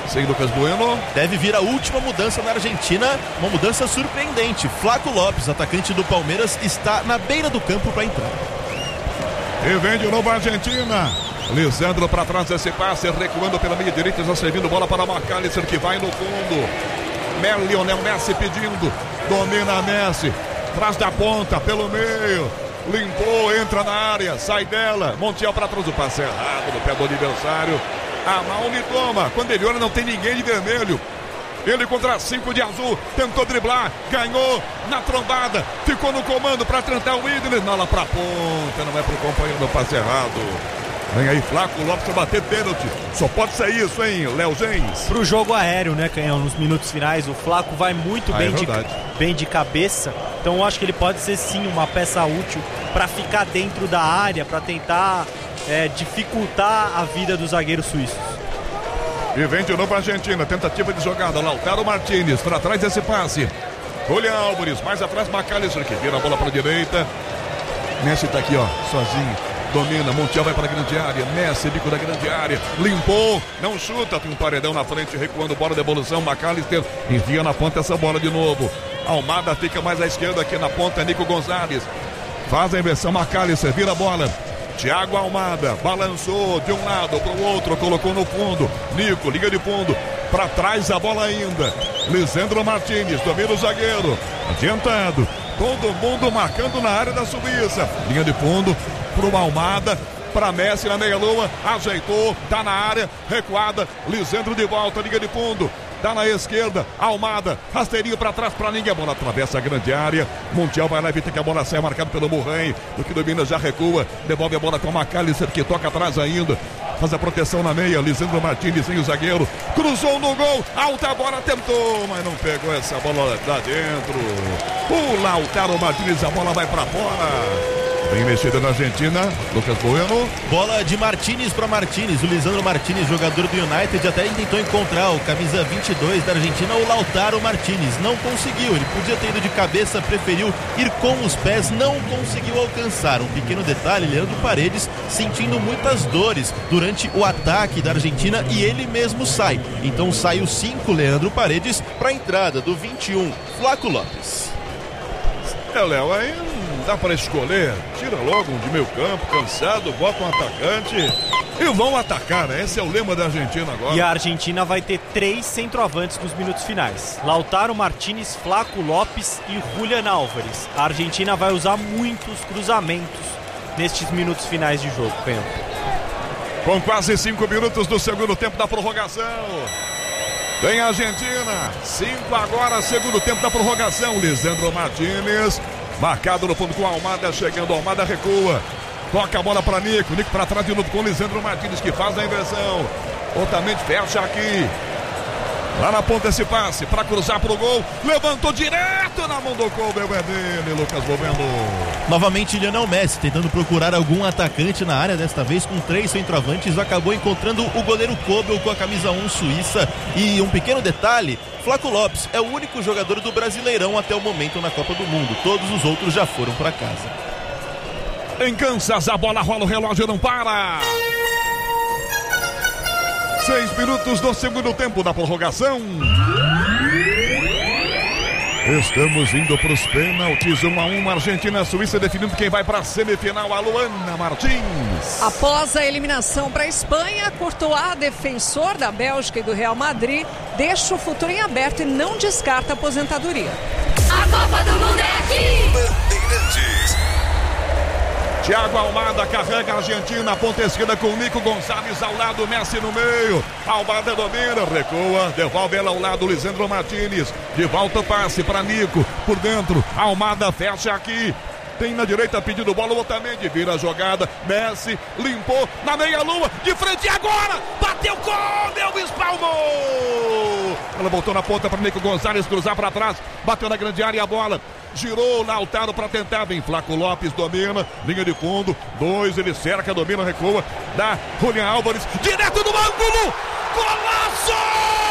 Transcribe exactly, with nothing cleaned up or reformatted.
Sem Lucas Bueno. Deve vir a última mudança na Argentina, uma mudança surpreendente. Flaco Lopes, atacante do Palmeiras, está na beira do campo para entrar. E vem de novo a Argentina. Lisandro para trás desse passe, recuando pela meia direita, já servindo bola para McAllister, que vai no fundo. Lionel Messi pedindo, domina Messi, traz da ponta, pelo meio, limpou, entra na área, sai dela, Montiel para trás, o passe errado no pé do adversário. A Mauni toma, quando ele olha não tem ninguém de vermelho. Ele contra cinco de azul, tentou driblar, ganhou na trombada, ficou no comando para tentar o Idris, não lá para ponta, não vai pro companheiro no passe errado. Vem aí Flaco Lopes pra bater pênalti. Só pode ser isso, hein, Léo Gens? Pro jogo aéreo, né, Canhão? Nos minutos finais, o Flaco vai muito ah, bem, é de, bem de cabeça. Então eu acho que ele pode ser sim uma peça útil para ficar dentro da área, para tentar é, dificultar a vida dos zagueiros suíços. E vem de novo a Argentina, tentativa de jogada. Lautaro Martínez, para trás desse passe. Julián Álvares, mais atrás McAllister, que vira a bola para a direita. Messi tá aqui, ó, sozinho. Domina, Montiel vai para a grande área, Messi, bico da grande área, limpou, não chuta, tem um paredão na frente, recuando, bola de evolução, McAllister envia na ponta essa bola de novo. Almada fica mais à esquerda aqui na ponta, Nico Gonzalez, faz a inversão, McAllister, vira a bola, Thiago Almada, balançou de um lado para o outro, colocou no fundo, Nico, liga de fundo, para trás a bola ainda, Lisandro Martínez, domina o zagueiro, adiantado, todo mundo marcando na área da Suíça, linha de fundo, pro Almada, para Messi na meia-lua, ajeitou, tá na área, recuada, Lisandro de volta, liga de fundo, tá na esquerda, Almada, rasteirinho para trás para ninguém, a bola atravessa a grande área, Montiel vai lá, evita que a bola saia, marcado pelo Murray, o que domina já recua, devolve a bola com o McAllister, que toca atrás ainda, faz a proteção na meia, Lisandro Martínez sem o zagueiro, cruzou no gol, alta bola, tentou, mas não pegou essa bola lá dentro, o Lautaro Martínez, a bola vai para fora. Bem mexida na Argentina, Lucas Bueno. Bola de Martínez para Martínez. O Lisandro Martínez, jogador do United, até tentou encontrar o camisa vinte e dois da Argentina, o Lautaro Martínez. Não conseguiu, ele podia ter ido de cabeça, preferiu ir com os pés, não conseguiu alcançar. Um pequeno detalhe, Leandro Paredes sentindo muitas dores durante o ataque da Argentina e ele mesmo sai. Então sai o cinco, Leandro Paredes, para a entrada do vinte e um, Flaco Lopes. É, Léo, aí não dá para escolher. Tira logo um de meio campo, cansado, bota um atacante e vão atacar, né? Esse é o lema da Argentina agora. E a Argentina vai ter três centroavantes nos minutos finais. Lautaro Martínez, Flaco Lopes e Julián Álvares. A Argentina vai usar muitos cruzamentos nestes minutos finais de jogo, Pedro. Com quase cinco minutos do segundo tempo da prorrogação. Vem a Argentina, cinco agora, segundo tempo da prorrogação. Lisandro Martínez, marcado no fundo com a Almada, chegando, a Almada recua. Toca a bola para Nico, Nico para trás de novo com Lisandro Martínez, que faz a inversão. Otamendi fecha aqui. Lá na ponta esse passe, para cruzar pro gol. Levantou direto na mão do Kobe, é dele, Lucas Bovendo. Novamente Lionel Messi tentando procurar algum atacante na área, desta vez com três centroavantes, acabou encontrando o goleiro Kobe com a camisa um suíça. E um pequeno detalhe, Flaco Lopes é o único jogador do Brasileirão até o momento na Copa do Mundo. Todos os outros já foram para casa. Em Kansas, a bola rola, o relógio não para. Seis minutos do segundo tempo da prorrogação. Estamos indo para os pênaltis, um a um, Argentina, Suíça definindo quem vai para a semifinal, a Luana Martins. Após a eliminação para a Espanha, Courtois, defensor da Bélgica e do Real Madrid, deixa o futuro em aberto e não descarta a aposentadoria. A Copa do Mundo é aqui! Bandeirantes. Thiago Almada carrega a Argentina, ponta esquerda com o Nico Gonzalez ao lado, Messi no meio. Almada domina, recua, devolve ela ao lado, Lisandro Martínez. De volta o passe para Nico, por dentro, Almada fecha aqui. Tem na direita pedindo bola, o Otamendi vira a jogada, Messi limpou na meia-lua, de frente agora, bateu, comeu, espalmou. Ela voltou na ponta para Nico Gonzalez cruzar para trás, bateu na grande área a bola. Girou o Lautaro para tentar, vem Flaco Lopes, domina, linha de fundo, dois, ele cerca, domina, recua, dá Julián Álvares, direto do ângulo, golaço!